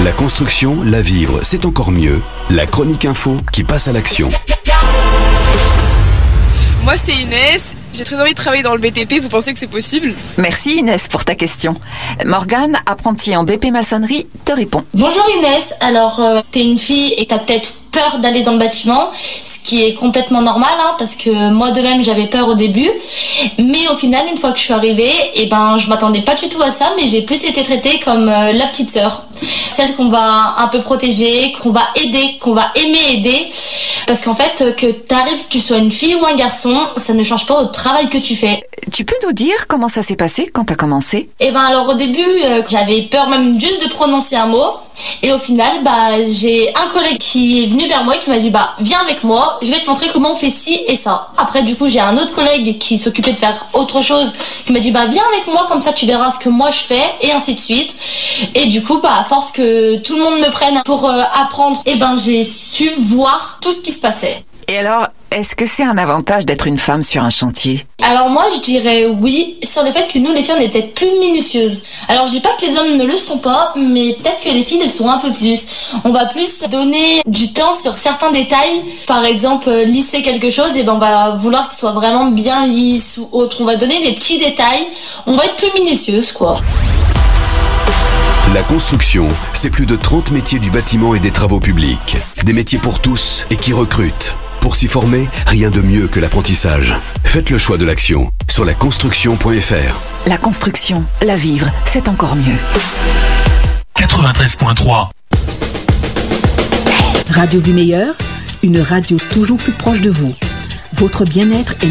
La construction, la vivre, c'est encore mieux. La chronique info qui passe à l'action. Moi c'est Inès, j'ai très envie de travailler dans le BTP, vous pensez que c'est possible ? Merci Inès pour ta question. Morgane, apprentie en BP maçonnerie, te répond. Bonjour Inès, alors t'es une fille et t'as peut-être peur d'aller dans le bâtiment, ce qui est complètement normal parce que moi de même j'avais peur au début, mais au final une fois que je suis arrivée, je m'attendais pas du tout à ça, mais j'ai plus été traitée comme la petite sœur, celle qu'on va un peu protéger, qu'on va aider, qu'on va aimer aider, parce qu'en fait que t'arrives, tu sois une fille ou un garçon, ça ne change pas au travail que tu fais. Tu peux nous dire comment ça s'est passé quand t'as commencé ? Alors au début j'avais peur même juste de prononcer un mot. Et au final, j'ai un collègue qui est venu vers moi et qui m'a dit viens avec moi, je vais te montrer comment on fait ci et ça. Après du coup, j'ai un autre collègue qui s'occupait de faire autre chose, qui m'a dit viens avec moi, comme ça tu verras ce que moi je fais, et ainsi de suite. Et du coup, à force que tout le monde me prenne pour apprendre, j'ai su voir tout ce qui se passait. Et alors, est-ce que c'est un avantage d'être une femme sur un chantier ? Alors moi je dirais oui, sur le fait que nous les filles on est peut-être plus minutieuses. Alors je dis pas que les hommes ne le sont pas, mais peut-être que les filles le sont un peu plus. On va plus donner du temps sur certains détails, par exemple lisser quelque chose, on va vouloir que ce soit vraiment bien lisse ou autre. On va donner des petits détails, on va être plus minutieuse quoi. La construction, c'est plus de 30 métiers du bâtiment et des travaux publics. Des métiers pour tous et qui recrutent. Pour s'y former, rien de mieux que l'apprentissage. Faites le choix de l'action sur laconstruction.fr. La construction, la vivre, c'est encore mieux. 93.3 Radio du Meilleur, une radio toujours plus proche de vous. Votre bien-être est